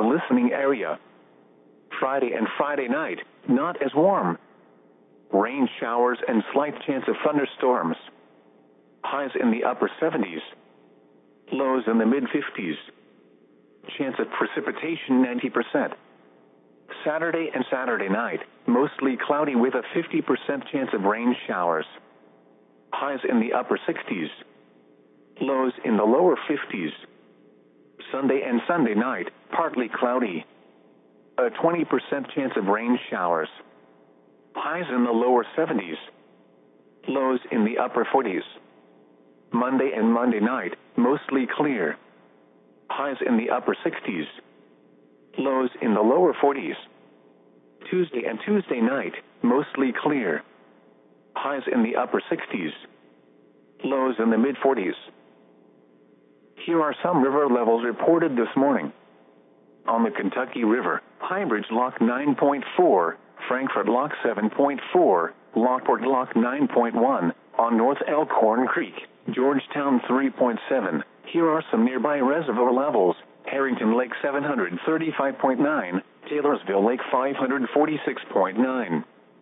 listening area. Friday and Friday night, not as warm. Rain showers and slight chance of thunderstorms. Highs in the upper 70s. Lows in the mid-50s. Chance of precipitation 90%. Saturday and Saturday night, mostly cloudy with a 50% chance of rain showers. Highs in the upper 60s. Lows in the lower 50s. Sunday and Sunday night, partly cloudy. A 20% chance of rain showers. Highs in the lower 70s. Lows in the upper 40s. Monday and Monday night, mostly clear. Highs in the upper 60s. Lows in the lower 40s. Tuesday and Tuesday night, mostly clear. Highs in the upper 60s. Lows in the mid-40s. Here are some river levels reported this morning. On the Kentucky River, Highbridge Lock 9.4, Frankfort Lock 7.4, Lockport Lock 9.1, on North Elkhorn Creek, Georgetown 3.7. Here are some nearby reservoir levels. Harrington Lake 735.9, Taylorsville Lake 546.9.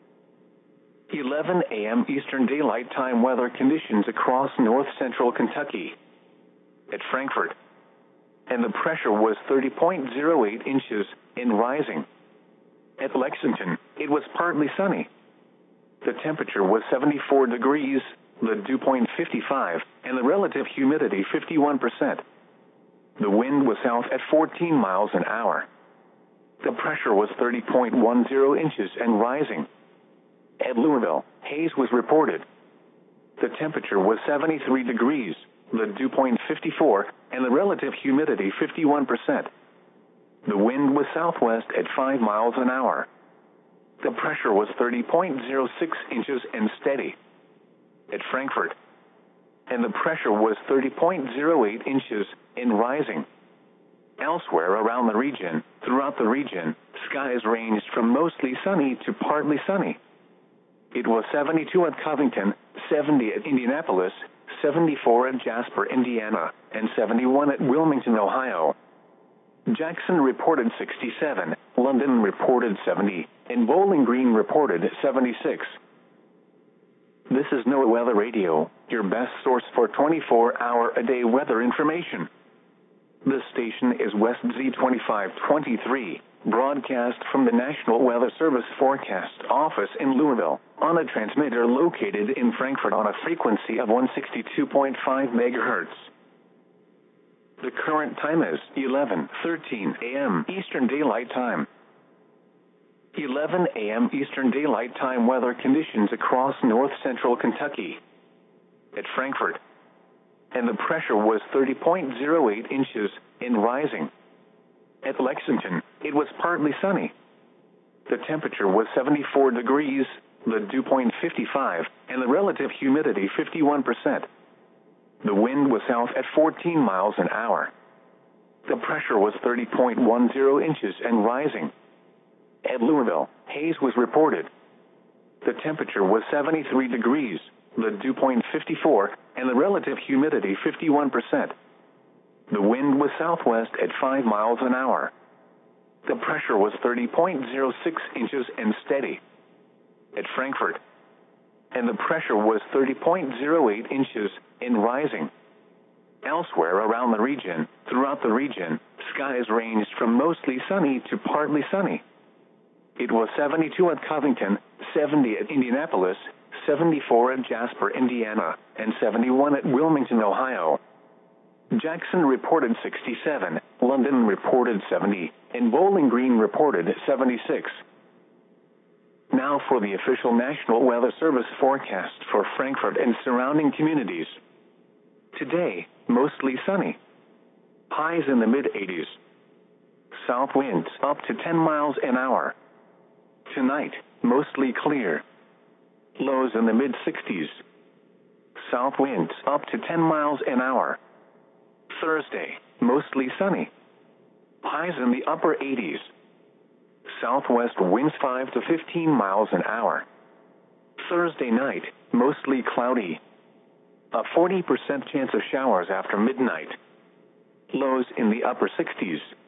11 a.m. Eastern Daylight Time weather conditions across north central Kentucky. At Frankfort, and the pressure was 30.08 inches and rising. At Lexington, it was partly sunny. The temperature was 74 degrees, the dew point 55, and the relative humidity 51%. The wind was south at 14 miles an hour. The pressure was 30.10 inches and rising. At Louisville, haze was reported. The temperature was 73 degrees, the dew point 54, and the relative humidity 51%. The wind was southwest at 5 miles an hour. The pressure was 30.06 inches and steady. At Frankfort, and the pressure was 30.08 inches and rising. Elsewhere around the region, throughout the region, skies ranged from mostly sunny to partly sunny. It was 72 at Covington, 70 at Indianapolis, 74 at Jasper, Indiana, and 71 at Wilmington, Ohio. Jackson reported 67, London reported 70, and Bowling Green reported 76. This is NOAA Weather Radio, your best source for 24-hour-a-day weather information. This station is West Z2523, broadcast from the National Weather Service Forecast Office in Louisville, on a transmitter located in Frankfort on a frequency of 162.5 MHz. The current time is 11:13 a.m. Eastern Daylight Time. 11 a.m. Eastern Daylight Time weather conditions across north central Kentucky. At Frankfort, and the pressure was 30.08 inches and rising. At Lexington, it was partly sunny. The temperature was 74 degrees, the dew point 55, and the relative humidity 51%. The wind was south at 14 miles an hour. The pressure was 30.10 inches and rising. At Louisville, haze was reported. The temperature was 73 degrees, the dew point 54, and the relative humidity 51%. The wind was southwest at 5 miles an hour. The pressure was 30.06 inches and steady. At Frankfort, and the pressure was 30.08 inches and rising. Elsewhere around the region, throughout the region, skies ranged from mostly sunny to partly sunny. It was 72 at Covington, 70 at Indianapolis, 74 at Jasper, Indiana, and 71 at Wilmington, Ohio. Jackson reported 67, London reported 70, and Bowling Green reported 76. Now for the official National Weather Service forecast for Frankfort and surrounding communities. Today, mostly sunny. Highs in the mid-80s. South winds up to 10 miles an hour. Tonight, mostly clear. Lows in the mid-60s. South winds up to 10 miles an hour. Thursday, mostly sunny. Highs in the upper 80s. Southwest winds 5 to 15 miles an hour. Thursday night, mostly cloudy. A 40% chance of showers after midnight. Lows in the upper 60s.